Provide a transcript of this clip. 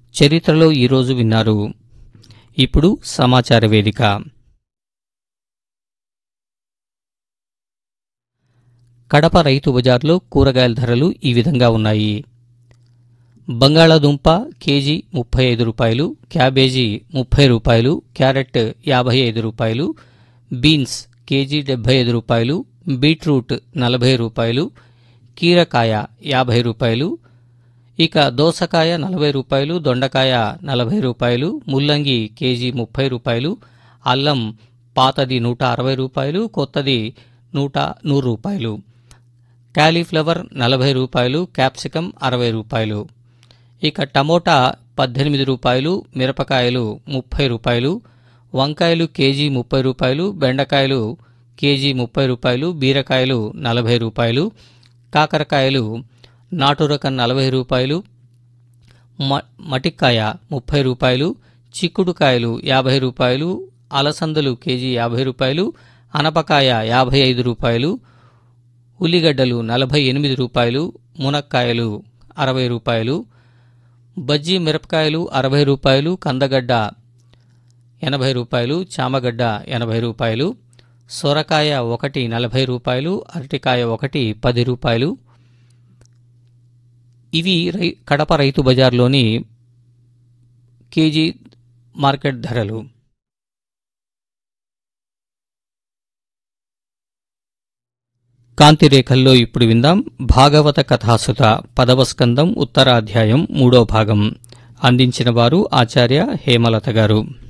చరిత్రలో ఈరోజు విన్నారు. ఇప్పుడు సమాచార వేదిక. కడప రైతు బజార్లో కూరగాయల ధరలు ఈ విధంగా ఉన్నాయి. బంగాళాదుంప కేజీ 35 రూపాయలు, క్యాబేజీ 30 రూపాయలు, క్యారెట్ 55 రూపాయలు, బీన్స్ కేజీ 75 రూపాయలు, బీట్రూట్ 40 రూపాయలు, కీరకాయ 50 రూపాయలు, ఇక దోసకాయ 40 రూపాయలు, దొండకాయ 40 రూపాయలు, ముల్లంగి కేజీ 30 రూపాయలు, అల్లం పాతది 160 రూపాయలు, కొత్తది 100 రూపాయలు, కాలీఫ్లవర్ 40 రూపాయలు, క్యాప్సికం 60 రూపాయలు, ఇక టమోటా 18 రూపాయలు, మిరపకాయలు 30 రూపాయలు, వంకాయలు కేజీ 30 రూపాయలు, బెండకాయలు కేజీ 30 రూపాయలు, బీరకాయలు 40 రూపాయలు, కాకరకాయలు నాటు రకం 40 రూపాయలు, మటిక్కాయ 30 రూపాయలు, చిక్కుడుకాయలు 50 రూపాయలు, అలసందలు కేజీ 50 రూపాయలు, అనపకాయ 55 రూపాయలు, ఉల్లిగడ్డలు 48 రూపాయలు, మునక్కాయలు 60 రూపాయలు, బజ్జీ మిరపకాయలు 60 రూపాయలు, కందగడ్డ 80 రూపాయలు, చామగడ్డ 80 రూపాయలు, సొరకాయ ఒకటి 40 రూపాయలు, అరటికాయ ఒకటి 10 రూపాయలు. ఇవి కడప రైతు బజార్లోని కేజీ మార్కెట్ ధరలు. కాంతిరేఖల్లో ఇప్పుడు విందాం భాగవత కథాసుత 10వ స్కందం ఉత్తరాధ్యాయం 3వ భాగం. అందించిన వారు ఆచార్య హేమలత గారు.